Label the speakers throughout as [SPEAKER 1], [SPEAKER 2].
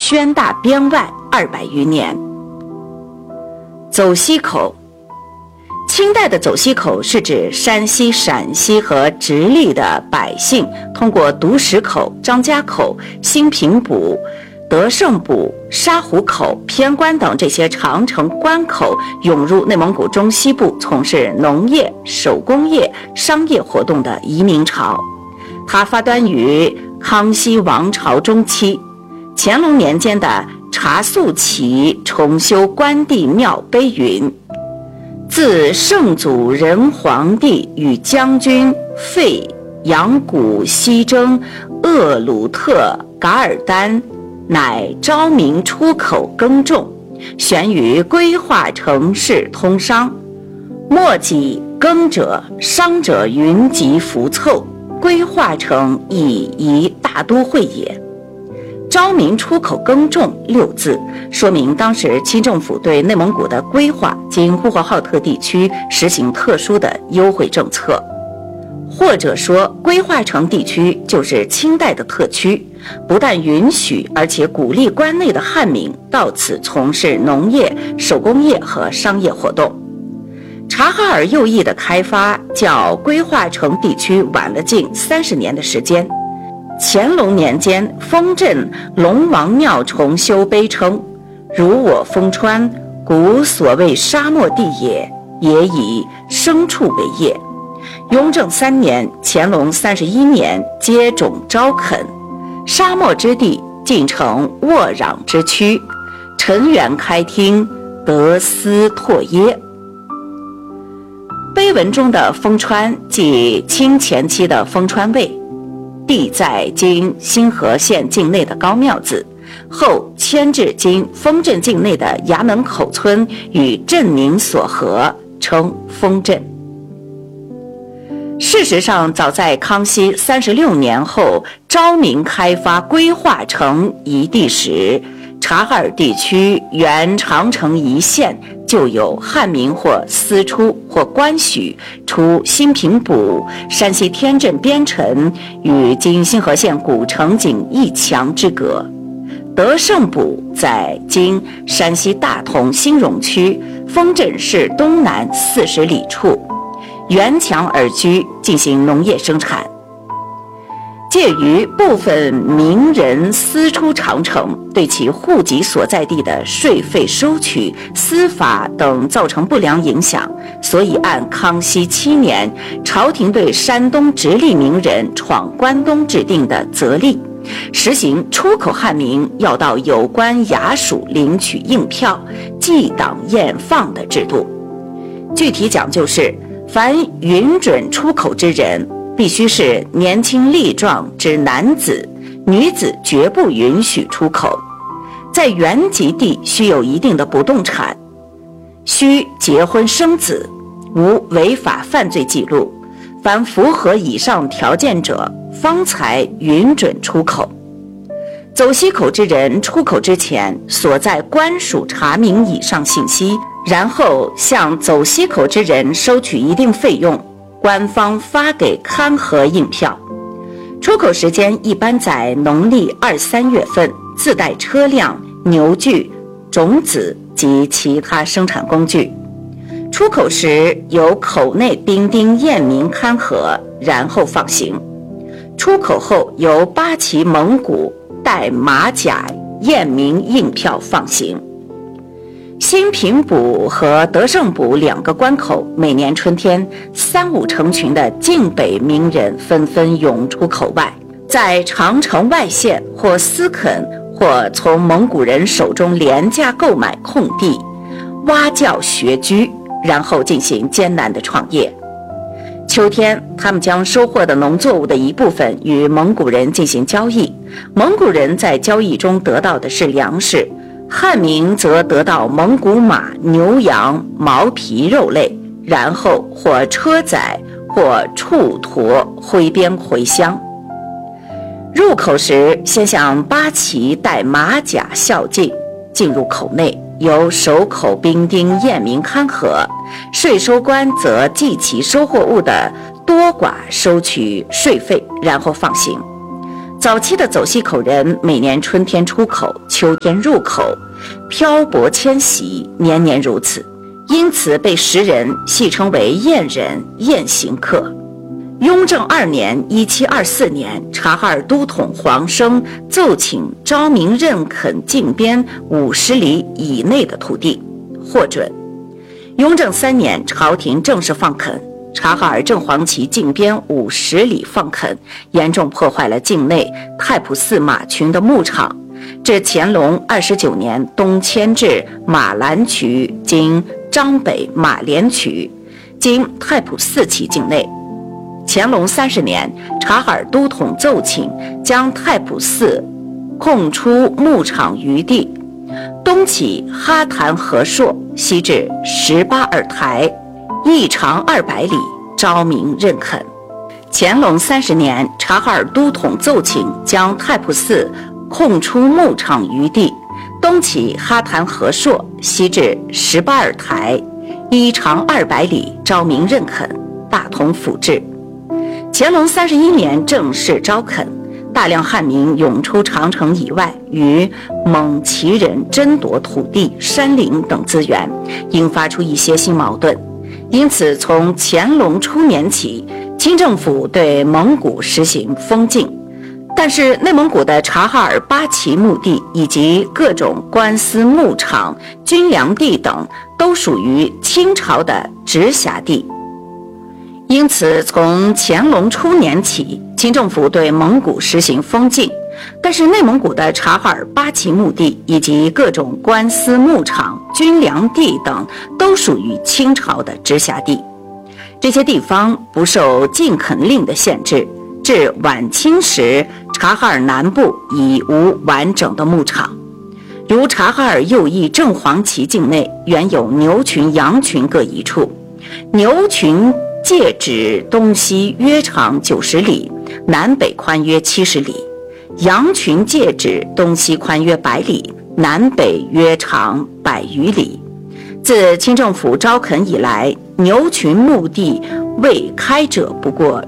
[SPEAKER 1] 宣大边外200余年。走西口，清代的走西口是指山西、陕西和直隶的百姓通过独石口、张家口、兴平堡、德胜堡、沙湖口、偏关等这些长城关口，涌入内蒙古中西部从事农业、手工业、商业活动的移民潮。它发端于康熙王朝中期，乾隆年间的查肃起重修关帝庙碑云：自圣祖仁皇帝与将军费扬古西征厄鲁特噶尔丹，乃昭明出口耕种，悬于规划城市通商。末己耕者商者云集浮凑，规划成以一大都会也。昭明出口耕种6字，说明当时清政府对内蒙古的规划经呼和浩特地区实行特殊的优惠政策，或者说规划城地区就是清代的特区，不但允许而且鼓励关内的汉民到此从事农业、手工业和商业活动。察哈尔右翼的开发较规划城地区晚了近30年的时间。乾隆年间，丰镇龙王庙重修碑称：如我丰川，古所谓沙漠地也，也以牲畜为业。雍正3年、乾隆31年接种招垦，沙漠之地竟成沃壤之区，陈园开汀，得斯拓耶。碑文中的丰川即清前期的丰川卫，地在今新河县境内的高庙子，后迁至今丰镇境内的衙门口村，与镇名所合，称丰镇。事实上，早在康熙36年后，昭明开发规划成一地时，察哈尔地区原长城一线就有汉民或私出或官许出兴平堡、山西天镇边城与今新河县古城仅1墙之隔。德胜堡在今山西大同兴荣区，丰镇市东南40里处，沿墙而居，进行农业生产。介于部分名人私出长城，对其户籍所在地的税费收取、司法等造成不良影响，所以按康熙7年朝廷对山东直隶名人闯关东制定的则例，实行出口汉民要到有关衙署领取印票、记档验放的制度。具体讲究是，凡允准出口之人，必须是年轻力壮之男子，女子绝不允许出口。在原籍地须有一定的不动产，须结婚生子，无违法犯罪记录。凡符合以上条件者，方才允准出口。走西口之人出口之前，所在官署查明以上信息，然后向走西口之人收取一定费用，官方发给勘核印票。出口时间一般在农历2、3月份，自带车辆、牛具、种子及其他生产工具。出口时由口内兵丁验明勘核，然后放行。出口后由八旗蒙古带马甲验明印票放行。兴平堡和德胜堡2个关口，每年春天3、5成群的晋北名人纷纷涌出口外，在长城外县或私垦或从蒙古人手中廉价购买空地，挖教学居，然后进行艰难的创业。秋天，他们将收获的农作物的一部分与蒙古人进行交易，蒙古人在交易中得到的是粮食，汉民则得到蒙古马、牛羊、毛皮肉类，然后或车载或畜驮挥鞭回乡。入口时，先向八旗带马甲孝敬，进入口内，由守口兵丁验明勘核，税收官则计其收获物的多寡收取税费，然后放行。 早期的走西口人每年春天出口，秋天入口，漂泊迁徙，年年如此，因此被时人戏称为雁人、雁行客。雍正2年1724年，察哈尔都统黄生奏请昭明认垦境边50里以内的土地，获准。雍正3年，朝廷正式放垦。察哈尔正黄旗境边50里放垦，严重破坏了境内太仆寺马群的牧场。至乾隆29年，东迁至马兰渠（今张北马连渠），经太仆寺旗境内。乾隆30年，察哈尔都统奏请将太仆寺空出牧场余地，东起哈潭河朔，西至18尔台，一长200里，昭明认垦。乾隆30年，察哈尔都统奏请将太仆寺空出牧场余地，东起哈潭河朔，西至18尔台，一长200里，昭明认垦，大同府治。乾隆31年正式招垦，大量汉民涌出长城以外，与蒙旗人争夺土地、山林等资源，引发出一些新矛盾。因此，从乾隆初年起，清政府对蒙古实行封禁，但是内蒙古的察哈尔八旗墓地以及各种官司牧场、军粮地等都属于清朝的直辖地。因此，从乾隆初年起，清政府对蒙古实行封禁，但是内蒙古的察哈尔八旗墓地以及各种官司牧场、军粮地等都属于清朝的直辖地。这些地方不受禁垦令的限制，至晚清时，察哈尔南部已无完整的牧场。如察哈尔右翼正黄旗境内原有牛群、羊群各一处，牛群界指东西约长90里，南北宽约70里；羊群界指东西宽约100里，南北约长100余里。自清政府招垦以来，牛群墓地未开者不过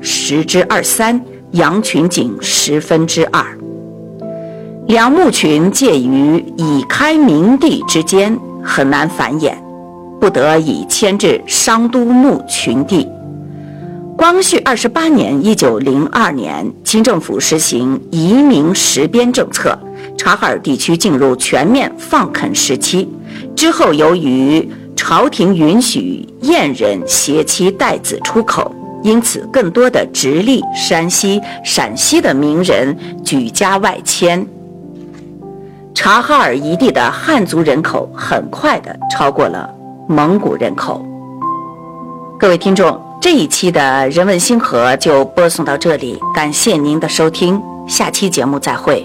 [SPEAKER 1] 2/3，羊群仅2/10。两牧群介于已开明地之间，很难繁衍，不得已迁至商都牧群地。光绪28年1902年，清政府实行移民实边政策，察哈尔地区进入全面放垦时期。之后，由于朝廷允许燕人携妻带子出口，因此更多的直隶、山西、陕西的名人举家外迁。察哈尔一地的汉族人口很快地超过了蒙古人口。各位听众，这一期的人文星河就播送到这里，感谢您的收听，下期节目再会。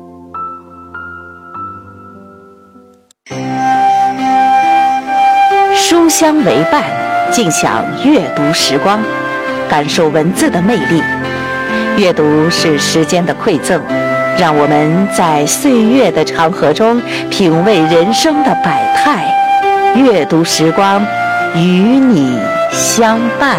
[SPEAKER 1] 书香为伴，尽享阅读时光，感受文字的魅力。阅读是时间的馈赠，让我们在岁月的长河中品味人生的百态。阅读时光，与你相伴。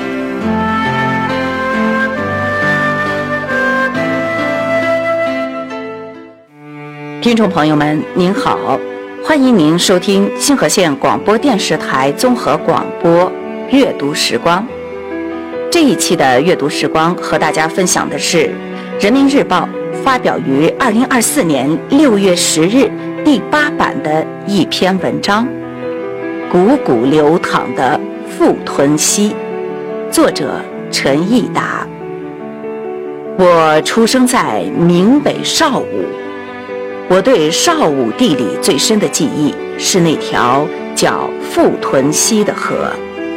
[SPEAKER 1] 听众朋友们，您好，欢迎您收听星河县广播电视台综合广播阅读时光。这一期的阅读时光和大家分享的是人民日报发表于2024年6月10日第8版的一篇文章，汩汩流淌的富屯溪，作者陈义达。我出生在闽北邵武，我对邵武地理最深的记忆是那条叫富屯溪的河。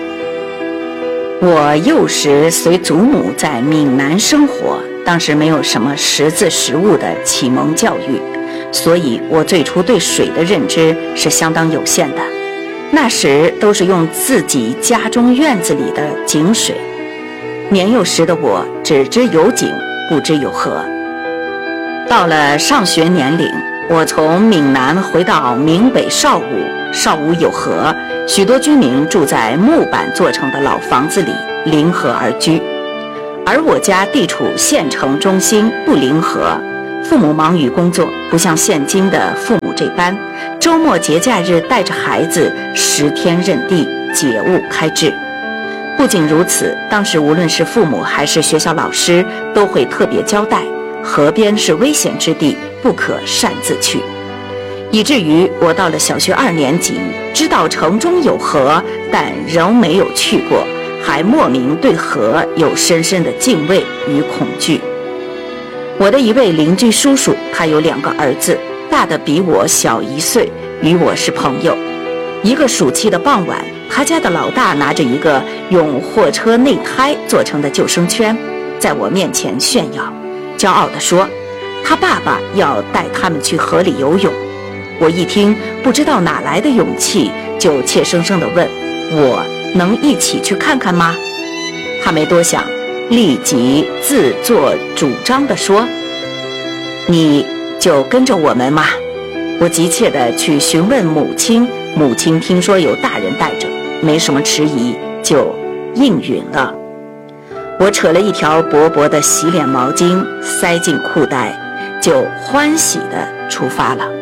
[SPEAKER 1] 我幼时随祖母在闽南生活，当时没有什么识字识物的启蒙教育，所以我最初对水的认知是相当有限的。那时都是用自己家中院子里的井水。年幼时的我只知有井，不知有河。到了上学年龄，我从闽南回到闽北邵武，邵武有河，许多居民住在木板做成的老房子里，临河而居。 而我家地处县城中心，不临河，父母忙于工作，不像现今的父母这般，周末节假日带着孩子10天任地，解物开支。不仅如此，当时无论是父母还是学校老师都会特别交代，河边是危险之地，不可擅自去。以至于我到了小学2年级，知道城中有河，但仍没有去过，还莫名对河有深深的敬畏与恐惧。我的一位邻居叔叔，他有2个儿子，大的比我小1岁，与我是朋友。一个暑期的傍晚，他家的老大拿着一个用货车内胎做成的救生圈，在我面前炫耀，骄傲地说他爸爸要带他们去河里游泳。我一听，不知道哪来的勇气，就怯生生地问，我能一起去看看吗？他没多想，立即自作主张地说，你就跟着我们嘛。我急切地去询问母亲，母亲听说有大人带着，没什么迟疑，就应允了。我扯了一条薄薄的洗脸毛巾塞进裤袋，就欢喜地出发了。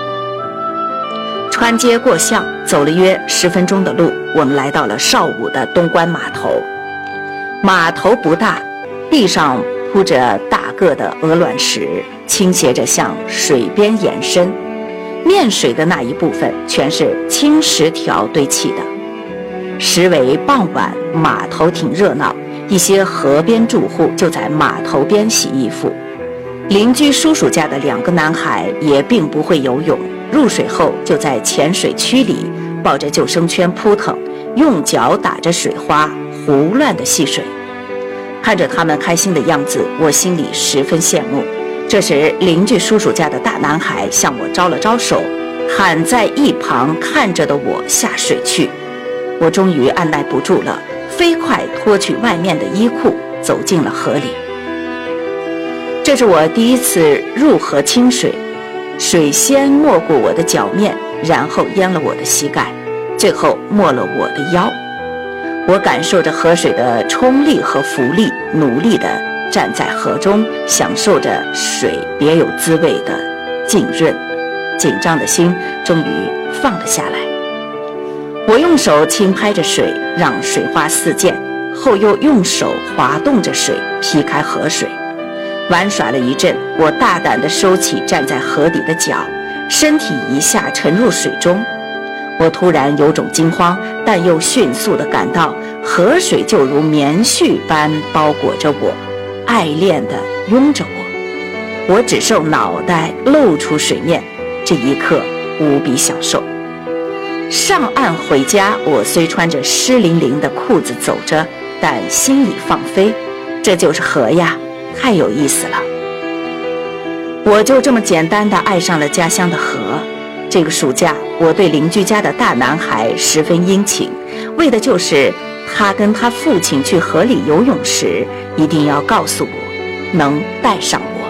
[SPEAKER 1] 穿街过巷，走了约10分钟的路，我们来到了邵武的东关码头。码头不大，地上铺着大个的鹅卵石，倾斜着向水边延伸，面水的那一部分全是青石条堆砌的。时为傍晚，码头挺热闹，一些河边住户就在码头边洗衣服。邻居叔叔家的2个男孩也并不会游泳，入水后就在浅水区里抱着救生圈扑腾，用脚打着水花，胡乱地戏水。看着他们开心的样子，我心里十分羡慕。这时邻居叔叔家的大男孩向我招了招手，喊在一旁看着的我下水去。我终于按耐不住了，飞快脱去外面的衣裤，走进了河里。这是我第一次入河清水，水先没过我的脚面，然后淹了我的膝盖，最后没了我的腰。我感受着河水的冲力和浮力，努力地站在河中，享受着水别有滋味的浸润，紧张的心终于放了下来。我用手轻拍着水，让水花四溅，后又用手滑动着水，劈开河水。玩耍了一阵，我大胆地收起站在河底的脚，身体一下沉入水中。我突然有种惊慌，但又迅速地感到河水就如棉絮般包裹着我，爱恋地拥着我。我只受脑袋露出水面，这一刻无比享受。上岸回家，我虽穿着湿淋淋的裤子走着，但心里放飞，这就是河呀，太有意思了。我就这么简单地爱上了家乡的河。这个暑假，我对邻居家的大男孩十分殷勤，为的就是他跟他父亲去河里游泳时，一定要告诉我，能带上我。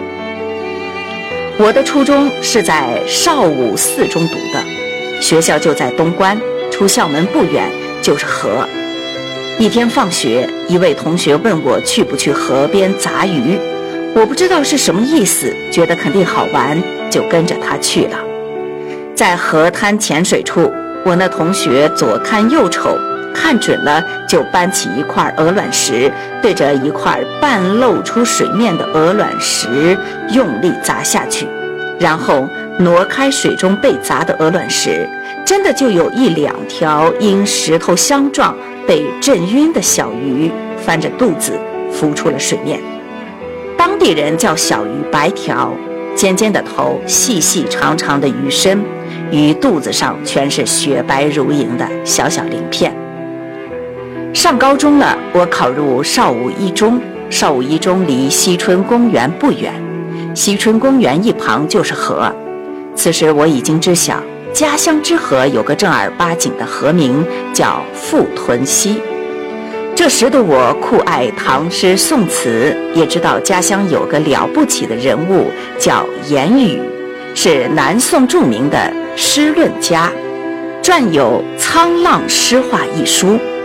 [SPEAKER 1] 我的初中是在邵武四中读的，学校就在东关，出校门不远就是河。一天放学，一位同学问我去不去河边砸鱼，我不知道是什么意思，觉得肯定好玩，就跟着他去了。在河滩浅水处，我那同学左看右瞅，看准了就搬起一块鹅卵石，对着一块半露出水面的鹅卵石用力砸下去，然后挪开水中被砸的鹅卵石，真的就有1-2条因石头相撞被震晕的小鱼翻着肚子浮出了水面。当地人叫小鱼白条，尖尖的头，细细长长的鱼身，鱼肚子上全是雪白如银的小小鳞片。上高中了，我考入邵武一中。邵武一中离西春公园不远，西春公园一旁就是河。此时我已经知晓，家乡之河有个正儿八经的河名，叫富屯溪。这时的我酷爱唐诗宋词，也知道家乡有个了不起的人物叫严语，是南宋著名的诗论家，撰有《沧浪诗话》一书。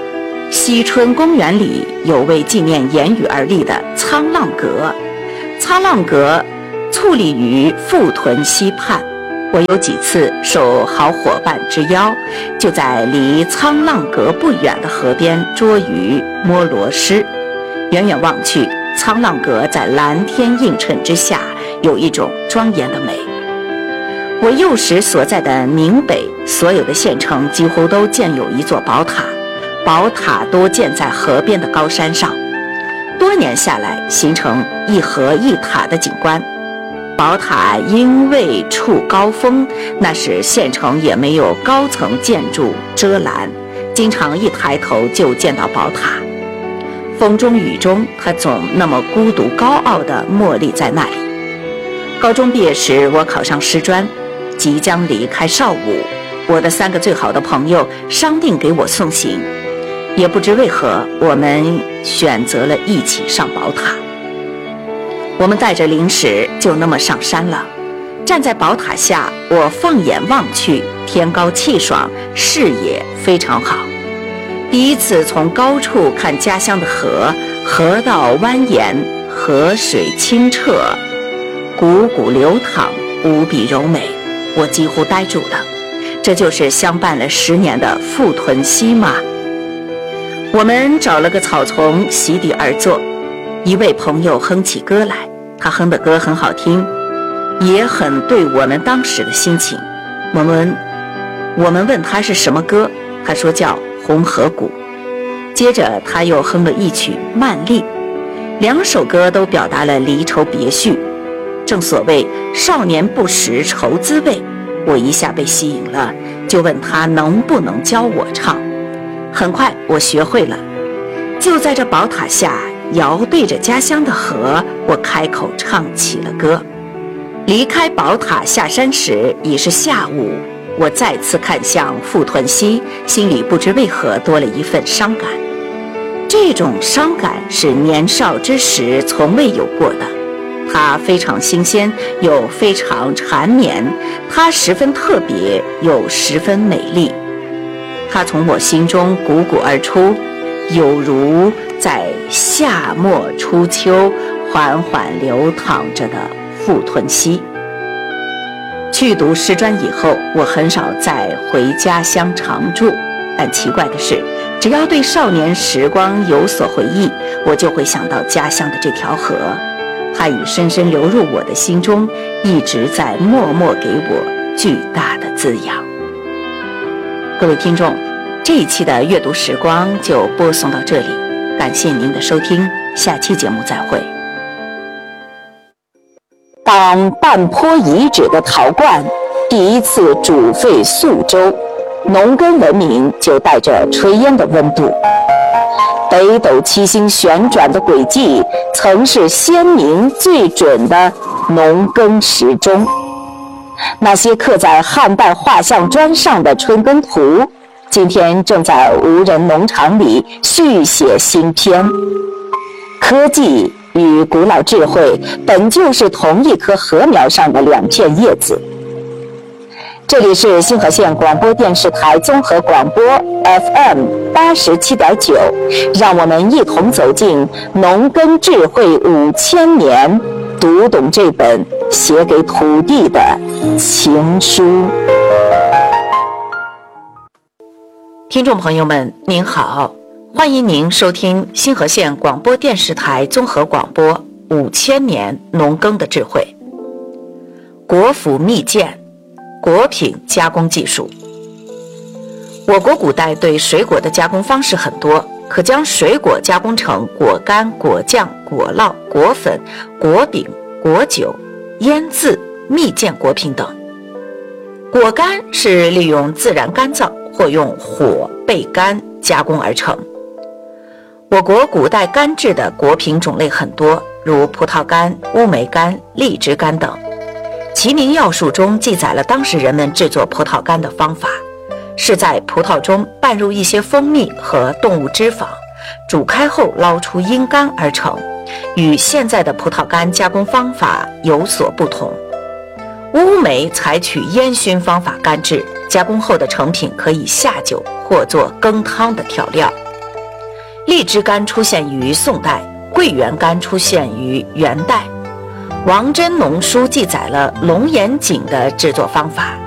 [SPEAKER 1] 西春公园里有为纪念严羽而立的沧浪阁，沧浪阁矗立于富屯溪畔。我有几次受好伙伴之邀，就在离沧浪阁不远的河边捉鱼摸螺蛳。远远望去，沧浪阁在蓝天映衬之下，有一种庄严的美。我幼时所在的宁北，所有的县城几乎都建有一座宝塔，宝塔多建在河边的高山上，多年下来形成一河一塔的景观。宝塔因未处高峰，那时县城也没有高层建筑遮拦，经常一抬头就见到宝塔。风中雨中，它总那么孤独高傲地默立在那里。高中毕业时，我考上师专，即将离开邵武，我的3个最好的朋友商定给我送行，也不知为何，我们选择了一起上宝塔。我们带着零食就那么上山了。站在宝塔下，我放眼望去，天高气爽，视野非常好。第一次从高处看家乡的河，河道蜿蜒，河水清澈，汩汩流淌，无比柔美，我几乎呆住了。这就是相伴了10年的富屯溪吗？我们找了个草丛席地而坐，一位朋友哼起歌来，他哼的歌很好听，也很对我们当时的心情。我们问他是什么歌，他说叫《红河谷》。接着他又哼了一曲《曼丽》，2首歌都表达了离愁别绪。正所谓少年不识愁滋味，我一下被吸引了，就问他能不能教我唱。很快我学会了，就在这宝塔下遥对着家乡的河，我开口唱起了歌。离开宝塔下山时已是下午，我再次看向富屯溪，心里不知为何多了一份伤感。这种伤感是年少之时从未有过的，它非常新鲜，又非常缠绵，它十分特别，又十分美丽。它从我心中汩汩而出，有如在夏末初秋缓缓流淌着的富屯溪。去读师专以后，我很少再回家乡常住，但奇怪的是，只要对少年时光有所回忆，我就会想到家乡的这条河，它已深深流入我的心中，一直在默默给我巨大的滋养。各位听众，这一期的阅读时光就播送到这里，感谢您的收听，下期节目再会。当半坡遗址的陶罐第一次煮沸宿州，农耕文明就带着炊烟的温度。北斗七星旋转的轨迹曾是先民最准的农耕时钟。那些刻在汉代画像砖上的春耕图，今天正在无人农场里续写新篇。科技与古老智慧本就是同一棵禾苗上的2片叶子。这里是星河县广播电视台综合广播 FM 87.9，让我们一同走进农耕智慧5000年，读懂这本写给土地的情书。听众朋友们您好，欢迎您收听星河县广播电视台综合广播5000年农耕的智慧。国府蜜饯，果品加工技术。我国古代对水果的加工方式很多，可将水果加工成果干、果酱、果酪、果粉、果饼、果酒、腌渍、蜜饯果品等。果干是利用自然干燥或用火焙干加工而成。我国古代干制的果品种类很多，如葡萄干、乌梅干、荔枝干等。齐民要术中记载了当时人们制作葡萄干的方法，是在葡萄中拌入一些蜂蜜和动物脂肪，煮开后捞出阴干而成，与现在的葡萄干加工方法有所不同。乌梅采取烟熏方法干制，加工后的成品可以下酒或做羹汤的调料。 荔枝干出现于宋代，桂圆干出现于元代。王真农书记载了龙眼井的制作方法。